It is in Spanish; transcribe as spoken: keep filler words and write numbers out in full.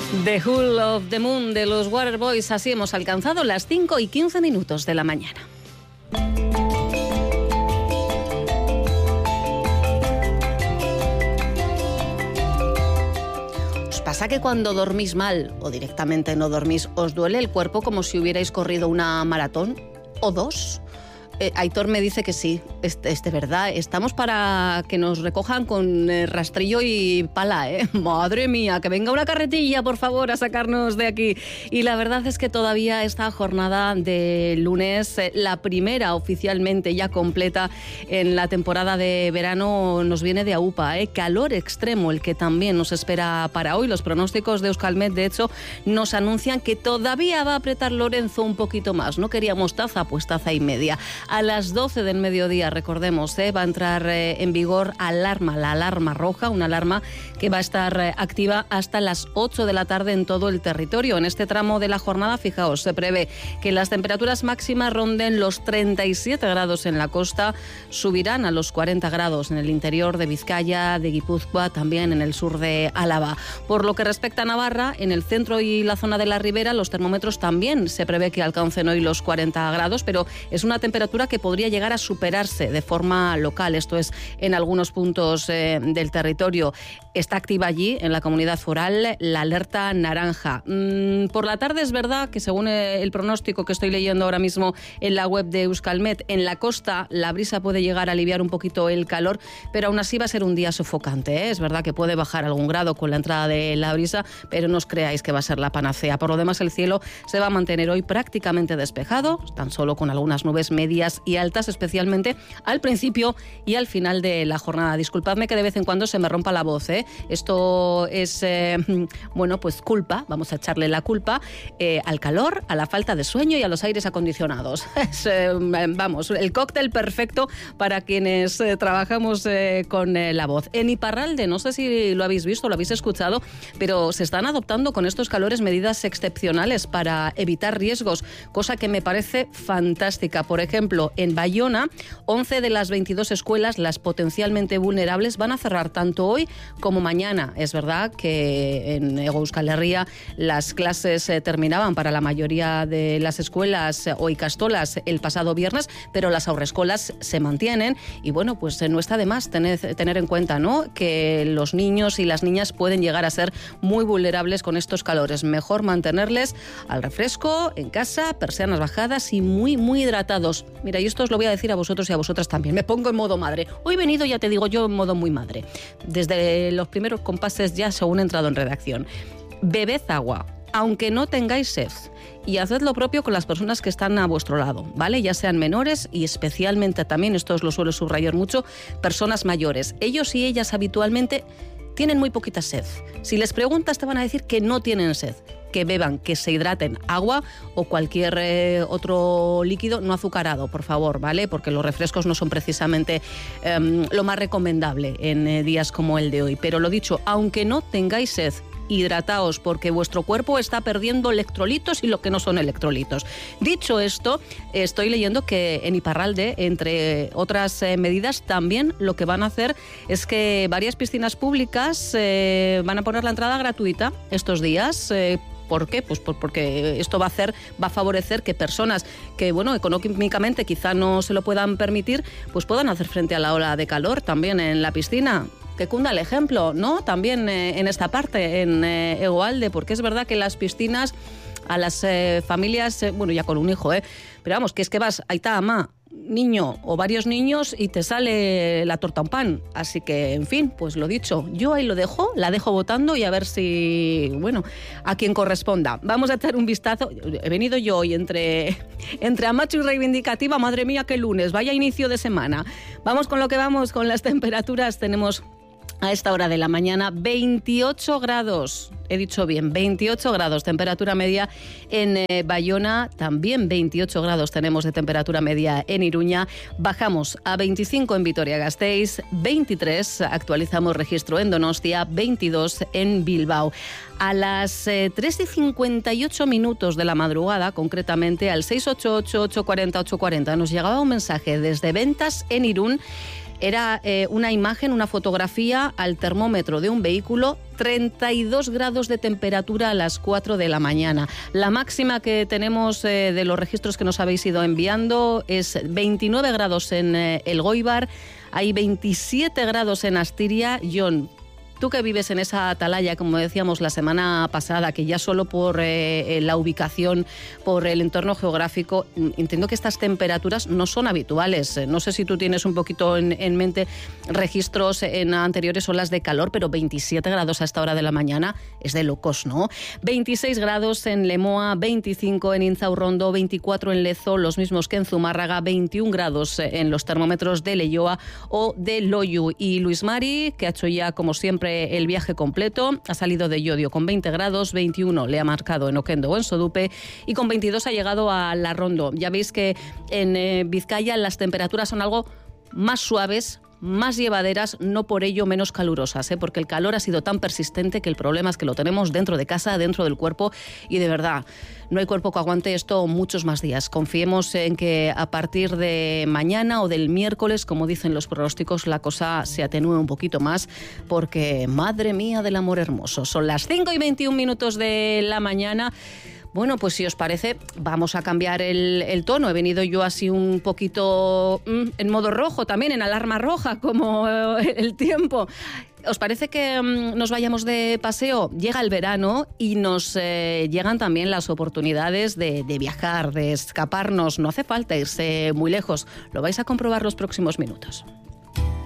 The Whole of the Moon de los Waterboys. Así hemos alcanzado las cinco y quince minutos de la mañana. ¿Os pasa que cuando dormís mal o directamente no dormís os duele el cuerpo como si hubierais corrido una maratón o dos? Eh, Aitor me dice que sí, es, es de verdad. Estamos para que nos recojan con eh, rastrillo y pala, ¿eh? Madre mía, que venga una carretilla, por favor, a sacarnos de aquí. Y la verdad es que todavía esta jornada de lunes, eh, la primera oficialmente ya completa en la temporada de verano, nos viene de AUPA, ¿eh? Calor extremo el que también nos espera para hoy. Los pronósticos de Euskalmet, de hecho, nos anuncian que todavía va a apretar Lorenzo un poquito más. No queríamos taza, pues taza y media. A las doce del mediodía, recordemos, ¿eh? va a entrar eh, en vigor alarma, la alarma roja, una alarma que va a estar eh, activa hasta las ocho de la tarde en todo el territorio. En este tramo de la jornada, fijaos, se prevé que las temperaturas máximas ronden los treinta y siete grados en la costa, subirán a los cuarenta grados en el interior de Vizcaya, de Guipúzcoa, también en el sur de Álava. Por lo que respecta a Navarra, en el centro y la zona de la ribera, los termómetros también se prevé que alcancen hoy los cuarenta grados, pero es una temperatura que podría llegar a superarse de forma local, esto es en algunos puntos eh, del territorio. Está activa allí, en la comunidad foral, la alerta naranja. Mm, por la tarde es verdad que según el pronóstico que estoy leyendo ahora mismo en la web de Euskalmet, en la costa la brisa puede llegar a aliviar un poquito el calor, pero aún así va a ser un día sofocante, ¿eh? Es verdad que puede bajar algún grado con la entrada de la brisa, pero no os creáis que va a ser la panacea. Por lo demás, el cielo se va a mantener hoy prácticamente despejado, tan solo con algunas nubes medias y altas, especialmente al principio y al final de la jornada. Disculpadme que de vez en cuando se me rompa la voz, ¿eh? Esto es, eh, bueno, pues culpa, vamos a echarle la culpa eh, al calor, a la falta de sueño y a los aires acondicionados. Es, eh, vamos, el cóctel perfecto para quienes eh, trabajamos eh, con eh, la voz. En Iparralde, no sé si lo habéis visto, lo habéis escuchado, pero se están adoptando con estos calores medidas excepcionales para evitar riesgos, cosa que me parece fantástica. Por ejemplo, en Bayona, once de las veintidós escuelas, las potencialmente vulnerables, van a cerrar tanto hoy como mañana. Es verdad que en Hego Euskal Herria las clases eh, terminaban para la mayoría de las escuelas eh, o ikastolas el pasado viernes, pero las aurrescolas se mantienen y bueno, pues eh, no está de más tener, tener en cuenta, ¿no?, que los niños y las niñas pueden llegar a ser muy vulnerables con estos calores. Mejor mantenerles al refresco, en casa, persianas bajadas y muy, muy hidratados. Mira, y esto os lo voy a decir a vosotros y a vosotras también. Me pongo en modo madre. Hoy he venido, ya te digo yo, en modo muy madre. Desde los primeros compases ya según he entrado en redacción. Bebed agua, aunque no tengáis sed. Y haced lo propio con las personas que están a vuestro lado, ¿vale? Ya sean menores y especialmente también, esto os lo suelo subrayar mucho, personas mayores. Ellos y ellas habitualmente tienen muy poquita sed. Si les preguntas te van a decir que no tienen sed, que beban, que se hidraten, agua o cualquier eh, otro líquido no azucarado, por favor, ¿vale? Porque los refrescos no son precisamente eh, lo más recomendable en eh, días como el de hoy. Pero lo dicho, aunque no tengáis sed, hidrataos, porque vuestro cuerpo está perdiendo electrolitos y lo que no son electrolitos. Dicho esto, estoy leyendo que en Iparralde, entre otras eh, medidas, también lo que van a hacer es que varias piscinas públicas eh, van a poner la entrada gratuita estos días. Eh, ¿Por qué? Pues porque esto va a hacer, va a favorecer que personas que, bueno, económicamente quizá no se lo puedan permitir, pues puedan hacer frente a la ola de calor también en la piscina. Que cunda el ejemplo, ¿no? También eh, en esta parte, en eh, Egoalde, porque es verdad que las piscinas a las eh, familias, eh, bueno, ya con un hijo, ¿eh? Pero vamos, que es que vas, ahí está, ama, niño o varios niños y te sale la torta un pan. Así que, en fin, pues lo dicho, yo ahí lo dejo, la dejo votando y a ver si, bueno, a quien corresponda. Vamos a echar un vistazo. He venido yo hoy entre, entre amacho y reivindicativa, madre mía, qué lunes, vaya inicio de semana. Vamos con lo que vamos, con las temperaturas. Tenemos a esta hora de la mañana veintiocho grados, he dicho bien, veintiocho grados, temperatura media en eh, Bayona, también veintiocho grados tenemos de temperatura media en Iruña, bajamos a veinticinco en Vitoria-Gasteiz, veintitrés, actualizamos registro en Donostia, veintidós en Bilbao. A las eh, tres y cincuenta y ocho minutos de la madrugada, concretamente al seis ocho ocho, ocho cuatro cero, ocho cuatro cero, nos llegaba un mensaje desde Ventas en Irún. Era eh, una imagen, una fotografía al termómetro de un vehículo, treinta y dos grados de temperatura a las cuatro de la mañana. La máxima que tenemos eh, de los registros que nos habéis ido enviando es veintinueve grados en eh, Elgoibar, hay veintisiete grados en Astiria. Jon, tú que vives en esa atalaya, como decíamos la semana pasada, que ya solo por eh, la ubicación, por el entorno geográfico, entiendo que estas temperaturas no son habituales. No sé si tú tienes un poquito en, en mente registros en anteriores olas de calor, pero veintisiete grados a esta hora de la mañana es de locos, ¿no? veintiséis grados en Lemoa, veinticinco en Inzaurrondo, veinticuatro en Lezo, los mismos que en Zumárraga, veintiún grados en los termómetros de Leioa o de Loiu. Y Luis Mari, que ha hecho ya, como siempre, el viaje completo, ha salido de Llodio con veinte grados, veintiuno le ha marcado en Oquendo o en Sodupe y con veintidós ha llegado a La Rondo. Ya veis que en eh, Vizcaya las temperaturas son algo más suaves, más llevaderas, no por ello menos calurosas, ¿eh? Porque el calor ha sido tan persistente que el problema es que lo tenemos dentro de casa, dentro del cuerpo, y de verdad, no hay cuerpo que aguante esto muchos más días. Confiemos en que a partir de mañana o del miércoles, como dicen los pronósticos, la cosa se atenúe un poquito más, porque madre mía del amor hermoso, son las cinco y veintiún minutos de la mañana. Bueno, pues si os parece, vamos a cambiar el, el tono. He venido yo así un poquito mmm, en modo rojo también, en alarma roja, como eh, el tiempo. ¿Os parece que mmm, nos vayamos de paseo? Llega el verano y nos eh, llegan también las oportunidades de, de viajar, de escaparnos. No hace falta irse muy lejos. Lo vais a comprobar los próximos minutos.